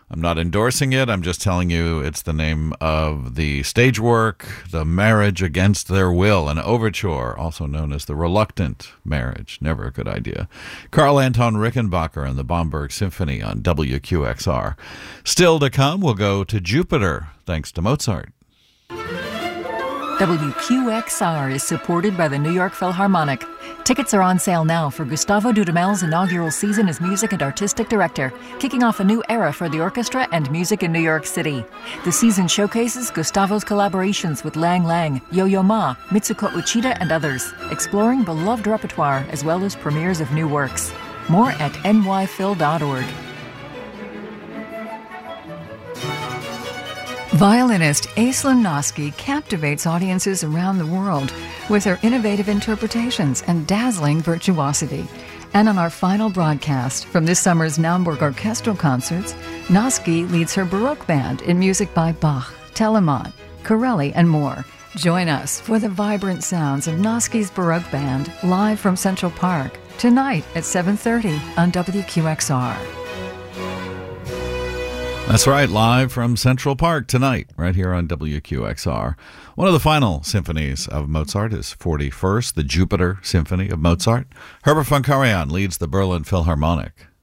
I'm not endorsing it. I'm just telling you it's the name of the stage work, The Marriage Against Their Will, an overture, also known as The Reluctant Marriage. Never a good idea. Karl Anton Rickenbacker and the Bamberg Symphony on WQXR. Still to come, we'll go to Jupiter, thanks to Mozart. WQXR is supported by the New York Philharmonic. Tickets are on sale now for Gustavo Dudamel's inaugural season as music and artistic director, kicking off a new era for the orchestra and music in New York City. The season showcases Gustavo's collaborations with Lang Lang, Yo-Yo Ma, Mitsuko Uchida, and others, exploring beloved repertoire as well as premieres of new works. More at nyphil.org. Violinist Aislinn Noski captivates audiences around the world with her innovative interpretations and dazzling virtuosity. And on our final broadcast from this summer's Naumburg Orchestral Concerts, Noski leads her Baroque band in music by Bach, Telemann, Corelli, and more. Join us for the vibrant sounds of Noski's Baroque Band live from Central Park tonight at 7:30 on WQXR. That's right, live from Central Park tonight, right here on WQXR. One of the final symphonies of Mozart is 41st, the Jupiter Symphony of Mozart. Herbert von Karajan leads the Berlin Philharmonic.